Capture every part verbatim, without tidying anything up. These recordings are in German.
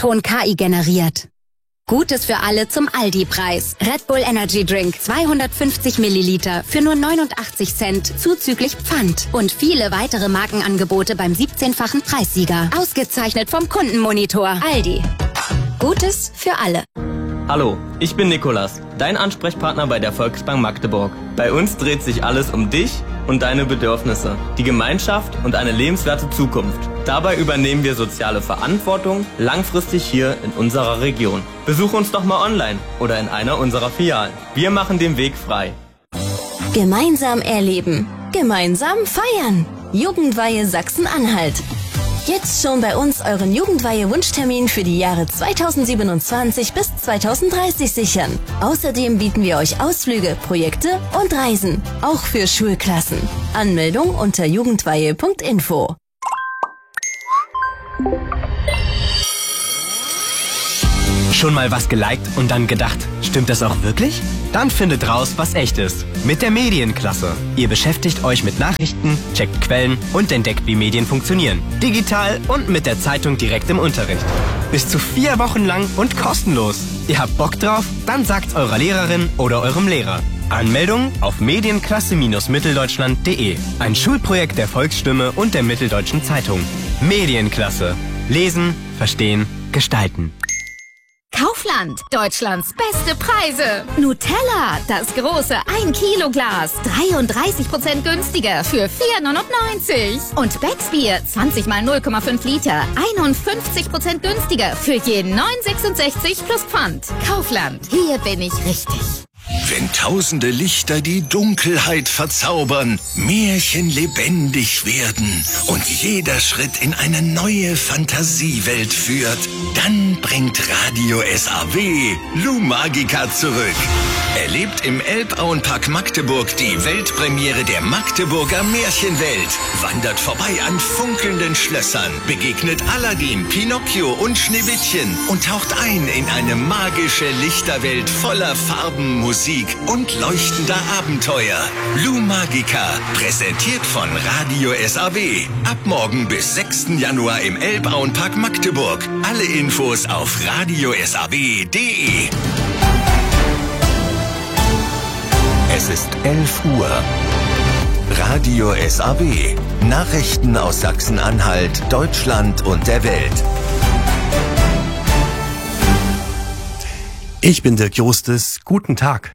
Klingelton K I generiert. Gutes für alle zum Aldi-Preis. Red Bull Energy Drink zweihundertfünfzig Milliliter für nur neunundachtzig Cent zuzüglich Pfand. Und viele weitere Markenangebote beim siebzehnfachen Preissieger. Ausgezeichnet vom Kundenmonitor. Aldi. Gutes für alle. Hallo, ich bin Nikolas, dein Ansprechpartner bei der Volksbank Magdeburg. Bei uns dreht sich alles um dich und deine Bedürfnisse, die Gemeinschaft und eine lebenswerte Zukunft. Dabei übernehmen wir soziale Verantwortung langfristig hier in unserer Region. Besuch uns doch mal online oder in einer unserer Filialen. Wir machen den Weg frei. Gemeinsam erleben, gemeinsam feiern. Jugendweihe Sachsen-Anhalt. Jetzt schon bei uns euren Jugendweihe-Wunschtermin für die Jahre zweitausendsiebenundzwanzig bis zweitausenddreißig sichern. Außerdem bieten wir euch Ausflüge, Projekte und Reisen, auch für Schulklassen. Anmeldung unter jugendweihe punkt info. Schon mal was geliked und dann gedacht, stimmt das auch wirklich? Dann findet raus, was echt ist. Mit der Medienklasse. Ihr beschäftigt euch mit Nachrichten, checkt Quellen und entdeckt, wie Medien funktionieren. Digital und mit der Zeitung direkt im Unterricht. Bis zu vier Wochen lang und kostenlos. Ihr habt Bock drauf? Dann sagt's eurer Lehrerin oder eurem Lehrer. Anmeldung auf medienklasse Bindestrich mitteldeutschland punkt de. Ein Schulprojekt der Volksstimme und der Mitteldeutschen Zeitung. Medienklasse. Lesen, verstehen, gestalten. Kaufland, Deutschlands beste Preise. Nutella, das große ein Kilo Glas, dreiunddreißig Prozent günstiger für vier neunundneunzig. Und Becksbier, zwanzig mal null Komma fünf Liter, einundfünfzig Prozent günstiger für je neun sechsundsechzig plus Pfand. Kaufland, hier bin ich richtig. Wenn tausende Lichter die Dunkelheit verzaubern, Märchen lebendig werden und jeder Schritt in eine neue Fantasiewelt führt, dann bringt Radio S A W Lumagica zurück. Erlebt im Elbauenpark Magdeburg die Weltpremiere der Magdeburger Märchenwelt. Wandert vorbei an funkelnden Schlössern, begegnet Aladdin, Pinocchio und Schneewittchen und taucht ein in eine magische Lichterwelt voller Farben, Musik und leuchtender Abenteuer. Lumagica, präsentiert von Radio S A W. Ab morgen bis sechsten Januar im Elbauenpark Magdeburg. Alle Infos auf radio s a w punkt de. Es ist elf Uhr. Radio S A W. Nachrichten aus Sachsen-Anhalt, Deutschland und der Welt. Ich bin Dirk Jostes. Guten Tag.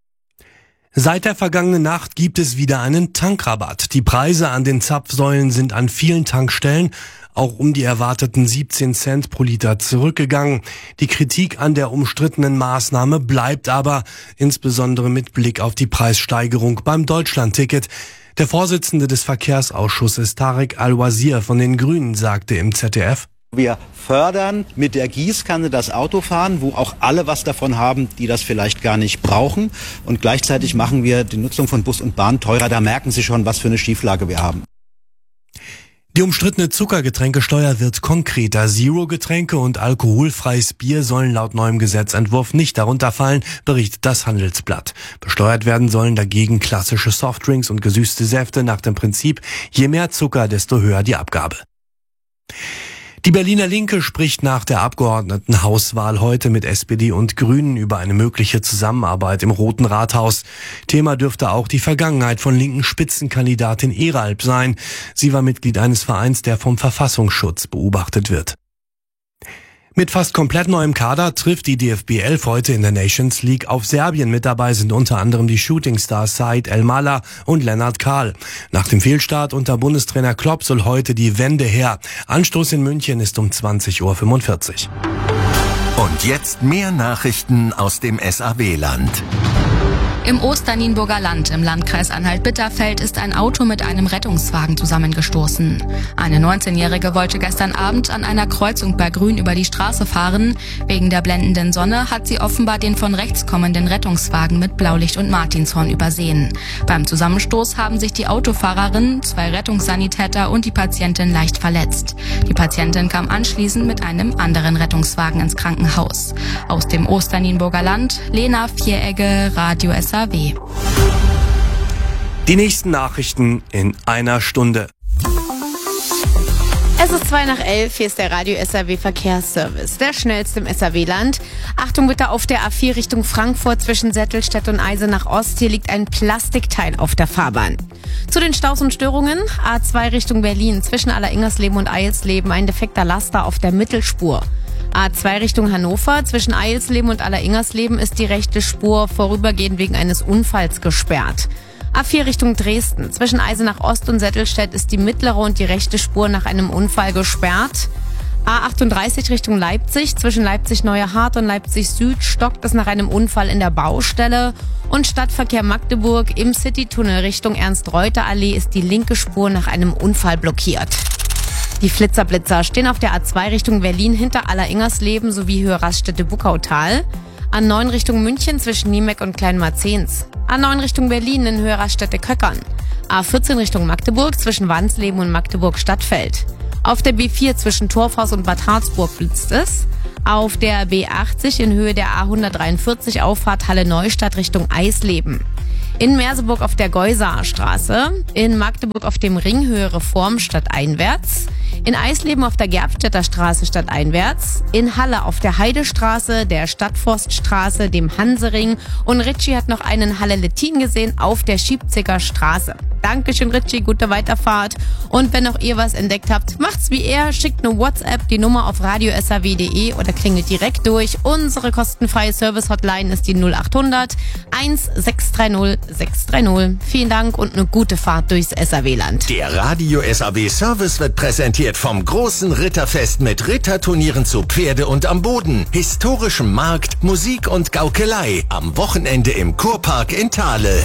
Seit der vergangenen Nacht gibt es wieder einen Tankrabatt. Die Preise an den Zapfsäulen sind an vielen Tankstellen auch um die erwarteten siebzehn Cent pro Liter zurückgegangen. Die Kritik an der umstrittenen Maßnahme bleibt aber, insbesondere mit Blick auf die Preissteigerung beim Deutschlandticket. Der Vorsitzende des Verkehrsausschusses Tarek Al-Wazir von den Grünen sagte im Z D F: Wir fördern mit der Gießkanne das Autofahren, wo auch alle was davon haben, die das vielleicht gar nicht brauchen. Und gleichzeitig machen wir die Nutzung von Bus und Bahn teurer. Da merken Sie schon, was für eine Schieflage wir haben. Die umstrittene Zuckergetränkesteuer wird konkreter. Zero-Getränke und alkoholfreies Bier sollen laut neuem Gesetzentwurf nicht darunter fallen, berichtet das Handelsblatt. Besteuert werden sollen dagegen klassische Softdrinks und gesüßte Säfte nach dem Prinzip, je mehr Zucker, desto höher die Abgabe. Die Berliner Linke spricht nach der Abgeordnetenhauswahl heute mit S P D und Grünen über eine mögliche Zusammenarbeit im Roten Rathaus. Thema dürfte auch die Vergangenheit von linken Spitzenkandidatin Eralb sein. Sie war Mitglied eines Vereins, der vom Verfassungsschutz beobachtet wird. Mit fast komplett neuem Kader trifft die D F B elf heute in der Nations League auf Serbien. Mit dabei sind unter anderem die Shootingstars Said El-Mala und Lennart Kahl. Nach dem Fehlstart unter Bundestrainer Klopp soll heute die Wende her. Anstoß in München ist um zwanzig Uhr fünfundvierzig. Und jetzt mehr Nachrichten aus dem S A W-Land. Im Osternienburger Land im Landkreis Anhalt-Bitterfeld ist ein Auto mit einem Rettungswagen zusammengestoßen. Eine neunzehnjährige wollte gestern Abend an einer Kreuzung bei Grün über die Straße fahren. Wegen der blendenden Sonne hat sie offenbar den von rechts kommenden Rettungswagen mit Blaulicht und Martinshorn übersehen. Beim Zusammenstoß haben sich die Autofahrerin, zwei Rettungssanitäter und die Patientin leicht verletzt. Die Patientin kam anschließend mit einem anderen Rettungswagen ins Krankenhaus. Aus dem Osternienburger Land, Lena Vieregge, Radio S A W. Die nächsten Nachrichten in einer Stunde. Es ist zwei nach elf, hier ist der Radio S R W Verkehrsservice, der schnellste im S R W-Land. Achtung bitte auf der A vier Richtung Frankfurt zwischen Settelstedt und Eisenach Ost. Hier liegt ein Plastikteil auf der Fahrbahn. Zu den Staus und Störungen, A zwei Richtung Berlin zwischen Alleringersleben und Eilsleben, ein defekter Laster auf der Mittelspur. A zwei Richtung Hannover zwischen Eilsleben und Alleringersleben ist die rechte Spur vorübergehend wegen eines Unfalls gesperrt. A vier Richtung Dresden. Zwischen Eisenach Ost und Settelstedt ist die mittlere und die rechte Spur nach einem Unfall gesperrt. A achtunddreißig Richtung Leipzig. Zwischen Leipzig-Neuerhardt und Leipzig-Süd stockt es nach einem Unfall in der Baustelle. Und Stadtverkehr Magdeburg im Citytunnel Richtung Ernst-Reuter-Allee ist die linke Spur nach einem Unfall blockiert. Die Flitzerblitzer stehen auf der A zwei Richtung Berlin hinter Alleringersleben sowie Höhe Raststätte-Buckautal. A neun Richtung München zwischen Niemeck und Kleinmarzens. A neun Richtung Berlin in Höhe Raststätte-Köckern. A vierzehn Richtung Magdeburg zwischen Wansleben und Magdeburg-Stadtfeld. Auf der B vier zwischen Torfhaus und Bad Harzburg blitzt es. Auf der B achtzig in Höhe der A hundertdreiundvierzig Auffahrt Halle-Neustadt Richtung Eisleben. In Merseburg auf der Geusaer Straße. In Magdeburg auf dem Ring Höhe Reform stadteinwärts. In Eisleben auf der Gerbstädter Straße stadteinwärts. In Halle auf der Heidestraße, der Stadtforststraße, dem Hansering. Und Ritchie hat noch einen Halle-Lettin gesehen auf der Schiebziger Straße. Dankeschön, Ritchie, gute Weiterfahrt. Und wenn auch ihr was entdeckt habt, macht's wie er, schickt eine WhatsApp, die Nummer auf radio s r w punkt d e oder klingelt direkt durch. Unsere kostenfreie Service-Hotline ist die null achthundert eins sechs drei null sechs drei null. Vielen Dank und eine gute Fahrt durchs S R W-Land. Der Radio S R W Service wird präsentiert vom großen Ritterfest mit Ritterturnieren zu Pferde und am Boden, historischem Markt, Musik und Gaukelei. Am Wochenende im Kurpark in Thale.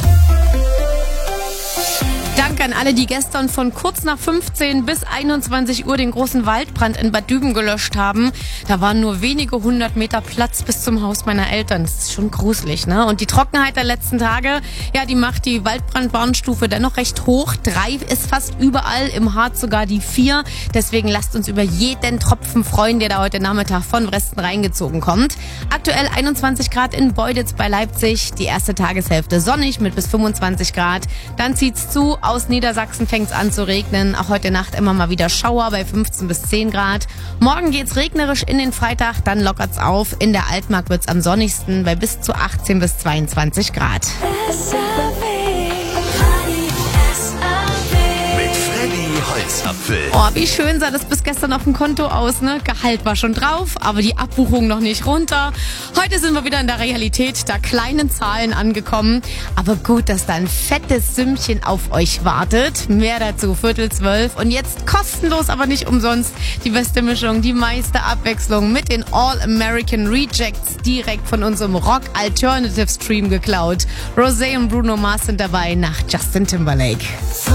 Danke an alle, die gestern von kurz nach fünfzehn bis einundzwanzig Uhr den großen Waldbrand in Bad Düben gelöscht haben. Da waren nur wenige hundert Meter Platz bis zum Haus meiner Eltern. Das ist schon gruselig, ne? Und die Trockenheit der letzten Tage, ja, die macht die Waldbrandwarnstufe dennoch recht hoch. Drei ist fast überall, im Harz sogar die vier. Deswegen lasst uns über jeden Tropfen freuen, der da heute Nachmittag von Westen reingezogen kommt. Aktuell einundzwanzig Grad in Beuditz bei Leipzig. Die erste Tageshälfte sonnig mit bis fünfundzwanzig Grad. Dann zieht's zu. Aus Niedersachsen fängt's an zu regnen. Auch heute Nacht immer mal wieder Schauer bei fünfzehn bis zehn Grad. Morgen geht's regnerisch in den Freitag, dann lockert's auf. In der Altmark wird's am sonnigsten bei bis zu achtzehn bis zweiundzwanzig Grad. Holzapfel. Oh, wie schön sah das bis gestern auf dem Konto aus, ne? Gehalt war schon drauf, aber die Abbuchung noch nicht runter. Heute sind wir wieder in der Realität der kleinen Zahlen angekommen. Aber gut, dass da ein fettes Sümmchen auf euch wartet. Mehr dazu, Viertel zwölf. Und jetzt kostenlos, aber nicht umsonst, die beste Mischung, die meiste Abwechslung mit den All-American Rejects direkt von unserem Rock-Alternative-Stream geklaut. Rosé und Bruno Mars sind dabei nach Justin Timberlake.